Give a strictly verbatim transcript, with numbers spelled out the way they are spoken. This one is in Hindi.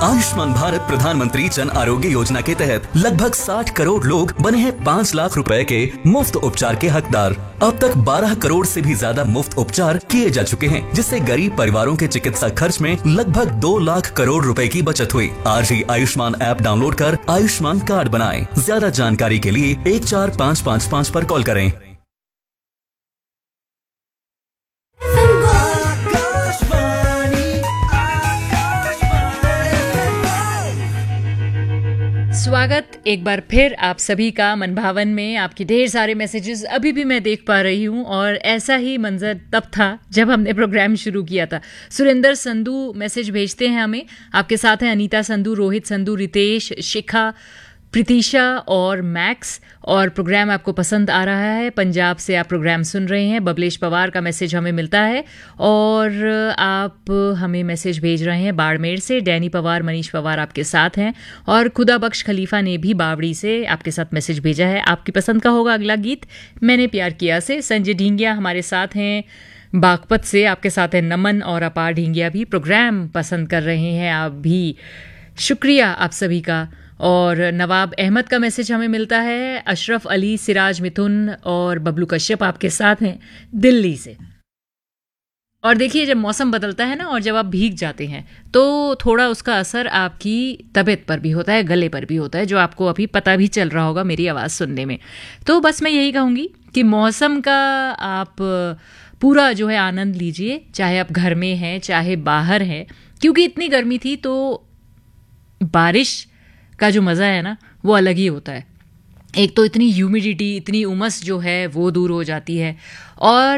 आयुष्मान भारत प्रधानमंत्री जन आरोग्य योजना के तहत लगभग साठ करोड़ लोग बने हैं पाँच लाख रुपए के मुफ्त उपचार के हकदार। अब तक बारह करोड़ से भी ज्यादा मुफ्त उपचार किए जा चुके हैं, जिससे गरीब परिवारों के चिकित्सा खर्च में लगभग दो लाख करोड़ रुपए की बचत हुई। आज ही आयुष्मान ऐप डाउनलोड कर आयुष्मान कार्ड बनाएं। ज्यादा जानकारी के लिए एक चार पाँच पाँच पाँच पर कॉल करें। स्वागत एक बार फिर आप सभी का मनभावन में। आपके ढेर सारे मैसेजेस अभी भी मैं देख पा रही हूँ और ऐसा ही मंजर तब था जब हमने प्रोग्राम शुरू किया था। सुरेंद्र संधू मैसेज भेजते हैं हमें। आपके साथ हैं अनीता संधू, रोहित संधू, रितेश, शिखा, प्रीतिशा और मैक्स। और प्रोग्राम आपको पसंद आ रहा है। पंजाब से आप प्रोग्राम सुन रहे हैं। बबलेश पवार का मैसेज हमें मिलता है और आप हमें मैसेज भेज रहे हैं बाड़मेर से। डैनी पवार, मनीष पवार आपके साथ हैं और खुदा बख्श खलीफा ने भी बावड़ी से आपके साथ मैसेज भेजा है। आपकी पसंद का होगा अगला गीत मैंने प्यार किया से। संजय ढींगिया हमारे साथ हैं बागपत से। आपके साथ है नमन और अपार ढींगिया भी प्रोग्राम पसंद कर रहे हैं आप भी। शुक्रिया आप सभी का। और नवाब अहमद का मैसेज हमें मिलता है। अशरफ अली, सिराज मिथुन और बबलू कश्यप आपके साथ हैं दिल्ली से। और देखिए, जब मौसम बदलता है ना और जब आप भीग जाते हैं तो थोड़ा उसका असर आपकी तबीयत पर भी होता है, गले पर भी होता है, जो आपको अभी पता भी चल रहा होगा मेरी आवाज़ सुनने में। तो बस मैं यही कहूँगी कि मौसम का आप पूरा जो है आनंद लीजिए, चाहे आप घर में हैं चाहे बाहर हैं, क्योंकि इतनी गर्मी थी तो बारिश का जो मज़ा है ना वो अलग ही होता है। एक तो इतनी ह्यूमिडिटी, इतनी उमस जो है वो दूर हो जाती है और